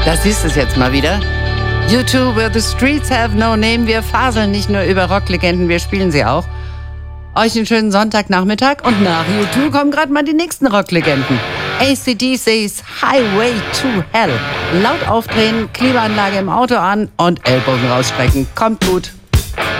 Da siehst du es jetzt mal wieder. U2, Where the Streets Have No Name. Wir faseln nicht nur über Rocklegenden, wir spielen sie auch. Euch einen schönen Sonntagnachmittag und nach U2 kommen gerade mal die nächsten Rocklegenden. AC/DC's Highway to Hell. Laut aufdrehen, Klimaanlage im Auto an und Ellbogen rausstrecken. Kommt gut.